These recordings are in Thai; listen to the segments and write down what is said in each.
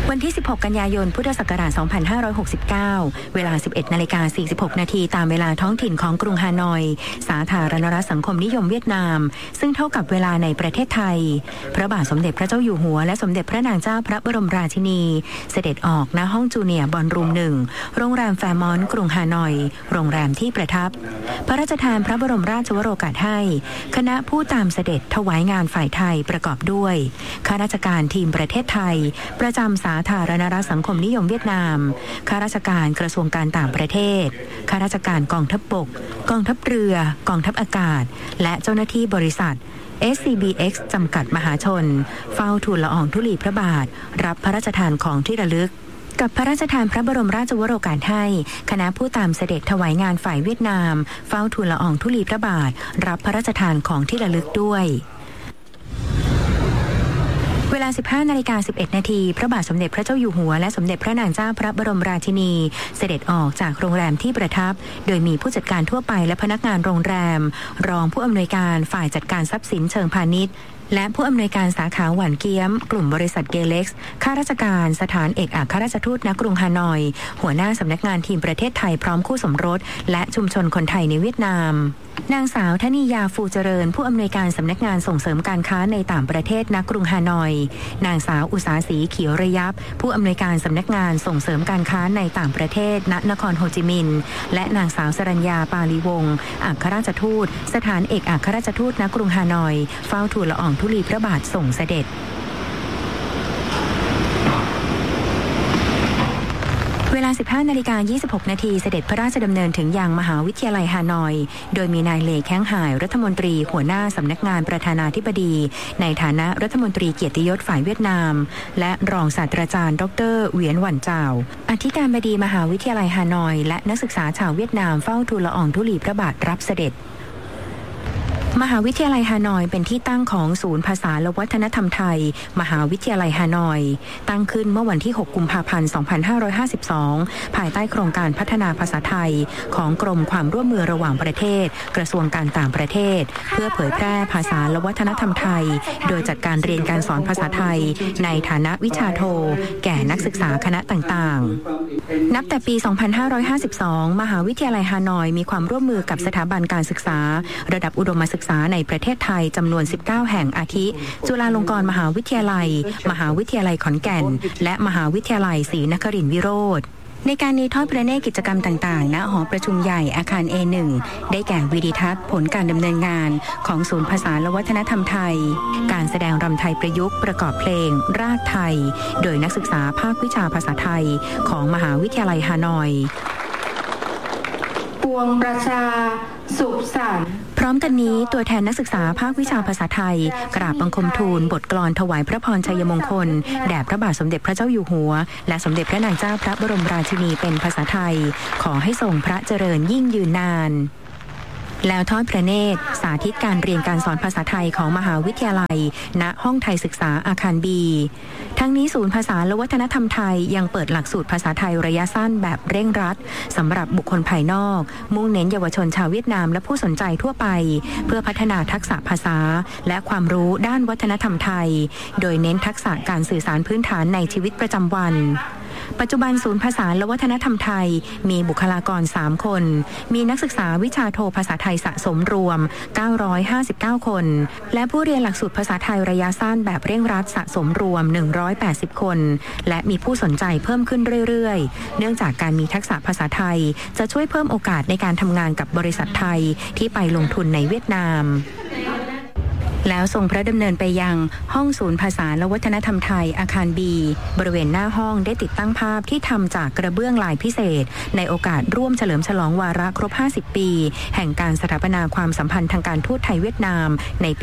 วันที่ 16 กันยายน พุทธศักราช 2569 เวลา 11:46 นาทีตามเวลาท้องถิ่นของกรุงฮานอยสาธารณรัฐสังคมนิยมเวียดนามซึ่งเท่ากับเวลาในประเทศไทยพระบาทสมเด็จพระเจ้าอยู่หัวและสมเด็จพระนางเจ้าพระบรมราชินีเสด็จออกณห้องจูเนียร์บอลรูม 1 โรงแรมแฟร์มอนต์กรุงฮานอยโรงแรมที่ประทับพระราชทานพระบรมราชวโรกาสให้คณะผู้ตามเสด็จถวายงานฝ่ายไทยประกอบด้วยข้าราชการทีมประเทศไทยประจำสาธารณรัฐสังคมนิยมเวียดนามข้าราชการกระทรวงการต่างประเทศข้าราชการกองทัพบกกองทัพเรือกองทัพอากาศและเจ้าหน้าที่บริษัท SCBX จำกัดมหาชนเฝ้าทูลละอองธุลีพระบาทรับพระราชทานของที่ระลึกกับพระราชทานพระบรมราชวโรกาสให้คณะผู้ตามเสด็จถวายงานฝ่ายเวียดนามเฝ้าทูลละอองธุลีพระบาทรับพระราชทานของที่ระลึกด้วยเวลา 15:11 นาทีพระบาทสมเด็จพระเจ้าอยู่หัวและสมเด็จพระนางเจ้าพระบรมราชินีเสด็จออกจากโรงแรมที่ประทับโดยมีผู้จัดการทั่วไปและพนักงานโรงแรมรองผู้อำนวยการฝ่ายจัดการทรัพย์สินเชิงพาณิชย์และผู้อำนวยการสาขาหวานเกี๊ยมกลุ่มบริษัทเกเล็กซ์ข้าราชการสถานเอกอัครราชทูตณกรุงฮานอยหัวหน้าสำนักงานทีมประเทศไทยพร้อมคู่สมรสและชุมชนคนไทยในเวียดนามนางสาวธนิยาฟูเจริญผู้อำนวยการสำนักงานส่งเสริมการค้าในต่างประเทศณกรุงฮานอยนางสาวอุษาศรีเขียวระยับผู้อำนวยการสำนักงานส่งเสริมการค้าในต่างประเทศณนครโฮจิมินห์และนางสาวสรัญญาปาลีวงศ์อัครราชทูตสถานเอกอัครราชทูตณกรุงฮานอยเฝ้าทูลละอองธุลีพระบาทส่งเสด็จเวลา 15:26 นาทีเสด็จพระราชดำเนินถึงยังมหาวิทยาลัยฮานอยโดยมีนายเลแข้งห่ายรัฐมนตรีหัวหน้าสำนักงานประธานาธิบดีในฐานะรัฐมนตรีเกียรติยศฝ่ายเวียดนามและรองศาสตราจารย์ดร.เหวียนหวันเจ้าอธิการบดีมหาวิทยาลัยฮานอยและนักศึกษาชาวเวียดนามเฝ้าทูลละอองธุลีพระบาทรับเสด็จมหาวิทยาลัยฮานอยเป็นที่ตั้งของศูนย์ภาษาและวัฒนธรรมไทยมหาวิทยาลัยฮานอยตั้งขึ้นเมื่อวันที่ 6 กุมภาพันธ์ 2552 ภายใต้โครงการพัฒนาภาษาไทยของกรมความร่วมมือระหว่างประเทศกระทรวงการต่างประเทศเพื่อเผยแพร่ภาษาและวัฒนธรรมไทยโดยจัดการเรียนการสอนภาษาไทยในฐานะวิชาโทแก่นักศึกษาคณะต่างๆนับแต่ปี 2552 มหาวิทยาลัยฮานอยมีความร่วมมือกับสถาบันการศึกษาระดับอุดมศึกษาในประเทศไทยจำนวน 19 แห่งอาทิจุฬาลงกรณ์มหาวิทยาลัยมหาวิทยาลัยขอนแก่นและมหาวิทยาลัยศรีนครินทร์วิโรธในการนี้ทอดพระเนตรกิจกรรมต่างๆณหอประชุมใหญ่อาคาร A1 ได้แก่วิดิทัศน์ผลการดำเนินงานของศูนย์ภาษาและวัฒนธรรมไทยการแสดงรำไทยประยุกต์ประกอบเพลงรากไทยโดยนักศึกษาภาควิชาภาษาไทยของมหาวิทยาลัยฮานอยปวงประชาสุขสันต์พร้อมกันนี้ตัวแทนนักศึกษาภาควิชาภาษาไทยกราบบังคมทูลบทกลอนถวายพระพรชัยมงคลแด่พระบาทสมเด็จพระเจ้าอยู่หัวและสมเด็จพระนางเจ้าพระบรมราชินีเป็นภาษาไทยขอให้ทรงพระเจริญยิ่งยืนนานแล้วทอดพระเนตรสาธิตการเรียนการสอนภาษาไทยของมหาวิทยาลัยณห้องไทยศึกษาอาคารบีทั้งนี้ศูนย์ภาษาและวัฒนธรรมไทยยังเปิดหลักสูตรภาษาไทยระยะสั้นแบบเร่งรัดสำหรับบุคคลภายนอกมุ่งเน้นเยาวชนชาวเวียดนามและผู้สนใจทั่วไปเพื่อพัฒนาทักษะภาษาและความรู้ด้านวัฒนธรรมไทยโดยเน้นทักษะการสื่อสารพื้นฐานในชีวิตประจำวันปัจจุบันศูนย์ภาษาและวัฒนธรรมไทยมีบุคลากร3คนมีนักศึกษาวิชาโทภาษาไทยสะสมรวม959คนและผู้เรียนหลักสูตรภาษาไทยระยะสั้นแบบเร่งรัดสะสมรวม180คนและมีผู้สนใจเพิ่มขึ้นเรื่อยๆเนื่องจากการมีทักษะภาษาไทยจะช่วยเพิ่มโอกาสในการทำงานกับบริษัทไทยที่ไปลงทุนในเวียดนามแล้วทรงพระดำเนินไปยังห้องศูนย์ภาษาและวัฒนธรรมไทยอาคารบีบริเวณหน้าห้องได้ติดตั้งภาพที่ทำจากกระเบื้องลายพิเศษในโอกาสร่วมเฉลิมฉลองวาระครบ50ปีแห่งการสถาปนาความสัมพันธ์ทางการทูตไทยเวียดนามในปี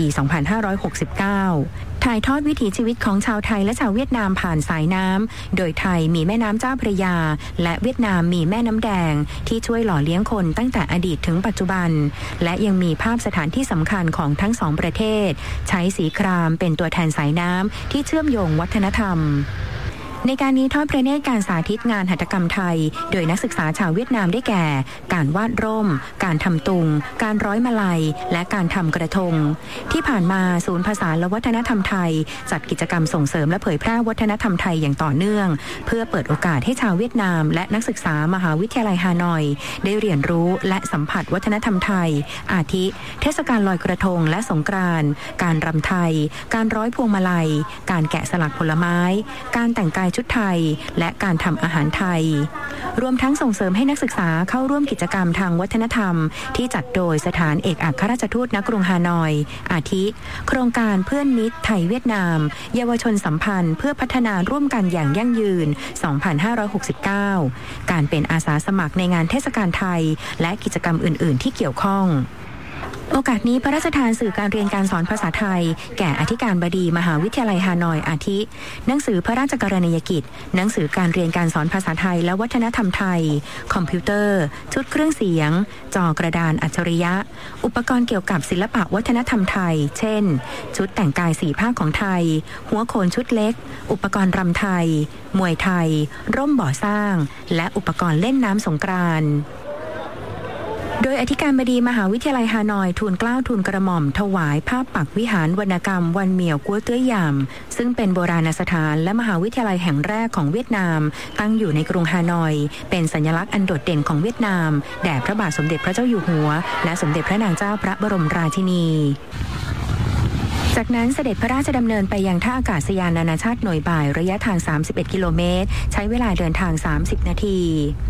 2569 ถ่ายทอดวิถีชีวิตของชาวไทยและชาวเวียดนามผ่านสายน้ำโดยไทยมีแม่น้ำเจ้าพระยาและเวียดนามมีแม่น้ำแดงที่ช่วยหล่อเลี้ยงคนตั้งแต่อดีตถึงปัจจุบันและยังมีภาพสถานที่สำคัญของทั้งสองประเทศใช้สีครามเป็นตัวแทนสายน้ำที่เชื่อมโยงวัฒนธรรมในการนี้ทอดพระเนตรการสาธิตงานหัตถกรรมไทยโดยนักศึกษาชาวเวียดนามได้แก่การวาดร่มการทำตุงการร้อยมาลัยและการทำกระทงที่ผ่านมาศูนย์ภาษาและวัฒนธรรมไทยจัดกิจกรรมส่งเสริมและเผยแพร่วัฒนธรรมไทยอย่างต่อเนื่องเพื่อเปิดโอกาสให้ชาวเวียดนามและนักศึกษามหาวิทยาลัยฮานอยได้เรียนรู้และสัมผัสวัฒนธรรมไทยอาทิเทศกาลลอยกระทงและสงกรานต์การรำไทยการร้อยพวงมาลัยการแกะสลักผลไม้การแต่งกายชุดไทยและการทำอาหารไทยรวมทั้งส่งเสริมให้นักศึกษาเข้าร่วมกิจกรรมทางวัฒนธรรมที่จัดโดยสถานเอกอัครราชทูตณกรุงฮานอยอาทิโครงการเพื่อนมิตรไทยเวียดนามเยาวชนสัมพันธ์เพื่อพัฒนาร่วมกันอย่างยั่งยืน 2569 การเป็นอาสาสมัครในงานเทศกาลไทยและกิจกรรมอื่นๆที่เกี่ยวข้องโอกาสนี้พระราชทานสื่อการเรียนการสอนภาษาไทยแก่อธิการบดีมหาวิทยาลัยฮานอยอาทิหนังสือพระราชกรณียกิจหนังสือการเรียนการสอนภาษาไทยและวัฒนธรรมไทยคอมพิวเตอร์ชุดเครื่องเสียงจอกระดานอัจฉริยะอุปกรณ์เกี่ยวกับศิลปะวัฒนธรรมไทยเช่นชุดแต่งกายสีผ้าของไทยหัวโขนชุดเล็กอุปกรณ์รำไทยมวยไทยร่มบ่อสร้างและอุปกรณ์เล่นน้ำสงกรานต์โดยอธิการบดีมหาวิทยาลัยฮานอยทูลเกล้าทูลกระหม่อมถวายภาพปักวิหารวรรณกรรมวันเหมี่ยวกัวเตื้อยยามซึ่งเป็นโบราณสถานและมหาวิทยาลัยแห่งแรกของเวียดนามตั้งอยู่ในกรุงฮานอยเป็นสัญลักษณ์อันโดดเด่นของเวียดนามแด่พระบาทสมเด็จพระเจ้าอยู่หัวและสมเด็จพระนางเจ้าพระบรมราชินีจากนั้นเสด็จพระราชดำเนินไปยังท่าอากาศยานนานาชาติหน่วยบ่ายระยะทาง31กิโลเมตรใช้เวลาเดินทาง30นาที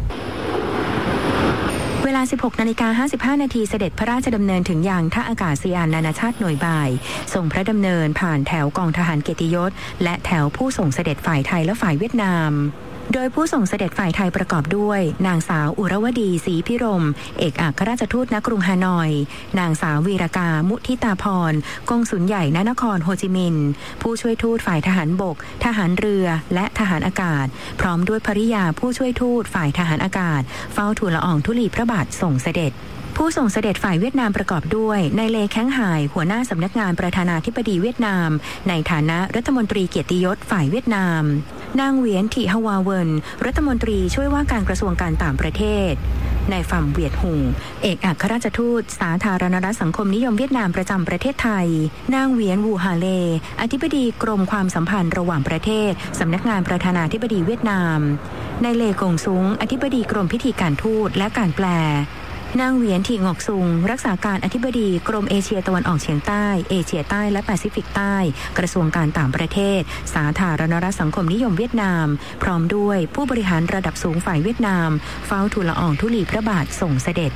เวลา 16:55 นาทีเสด็จพระราชดำเนินถึงยังท่าอากาศยานนานาชาติหน่วยบ่ายส่งพระดำเนินผ่านแถวกองทหารเกียรติยศและแถวผู้ส่งเสด็จฝ่ายไทยและฝ่ายเวียดนามโดยผู้ส่งเสด็จฝ่ายไทยประกอบด้วยนางสาวอุรวดีศรีพิรมเอกอัครราชทูตณกรุงฮานอยนางสาววีรกามุทิตาพรกงสุลใหญ่ณนครโฮจิมินห์ผู้ช่วยทูตฝ่ายทหารบกทหารเรือและทหารอากาศพร้อมด้วยภริยาผู้ช่วยทูตฝ่ายทหารอากาศเฝ้าทูลละอองธุลีพระบาทส่งเสด็จผู้ส่งเสด็จฝ่ายเวียดนามประกอบด้วยนายเลแข้งห่ายหัวหน้าสำนักงานประธานาธิบดีเวียดนามในฐานะรัฐมนตรีเกียรติยศฝ่ายเวียดนามนางเหวียนถิฮวาเวินรัฐมนตรีช่วยว่าการกระทรวงการต่างประเทศนายฟัมเวียดหุงเอกอัครราชทูตสาธารณรัฐสังคมนิยมเวียดนามประจำประเทศไทยนางเหวียนวูฮาเลอธิบดีกรมความสัมพันธ์ระหว่างประเทศสำนักงานประธานาธิบดีเวียดนามนายเลกงซุงอธิบดีกรมพิธีการทูตและการแปลนางเหวียนถิงอกซุงรักษาการอธิบดีกรมเอเชียตะวันออกเฉียงใต้เอเชียใต้และแปซิฟิกใต้กระทรวงการต่างประเทศสาธารณรัฐสังคมนิยมเวียดนามพร้อมด้วยผู้บริหารระดับสูงฝ่ายเวียดนามเฝ้าทูลละอองธุลีพระบาทส่งเสด็จ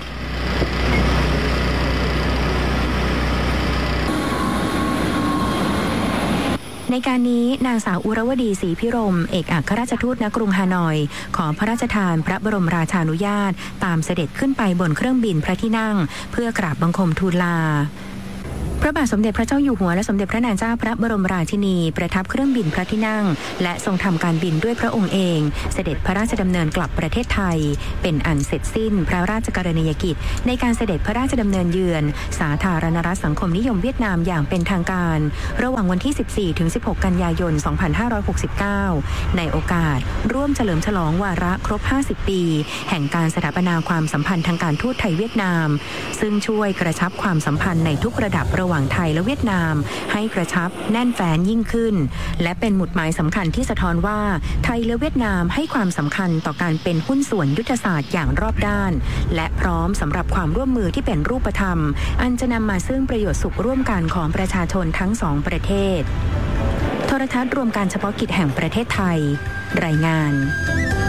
ในการนี้นางสาวอุรวดีศรีพิรมเอกอัครราชทูตณกรุงฮานอยขอพระราชทานพระบรมราชานุญาตตามเสด็จขึ้นไปบนเครื่องบินพระที่นั่งเพื่อกราบบังคมทูลลาพระบาทสมเด็จพระเจ้าอยู่หัวและสมเด็จพระนางเจ้าพระบรมราชินีประทับเครื่องบินพระที่นั่งและทรงทำการบินด้วยพระองค์เองเสด็จพระราชดำเนินกลับประเทศไทยเป็นอันเสร็จสิ้นพระราชกรณียกิจในการเสด็จพระราชดำเนินเยือนสาธารณรัฐสังคมนิยมเวียดนามอย่างเป็นทางการระหว่างวันที่ 14-16 กันยายน 2569 ในโอกาสร่วมเฉลิมฉลองวาระครบ 50 ปีแห่งการสถาปนาความสัมพันธ์ทางการทูตไทยเวียดนามซึ่งช่วยกระชับความสัมพันธ์ในทุกระดับระหว่างไทยและเวียดนามให้กระชับแน่นแฟ้นยิ่งขึ้นและเป็นหมุดหมายสำคัญที่สะท้อนว่าไทยและเวียดนามให้ความสำคัญต่อการเป็นหุ้นส่วนยุทธศาสตร์อย่างรอบด้านและพร้อมสำหรับความร่วมมือที่เป็นรูปธรรมอันจะนำมาซึ่งประโยชน์สุขร่วมกันของประชาชนทั้งสองประเทศโทรทัศน์รวมการเฉพาะกิจแห่งประเทศไทยรายงาน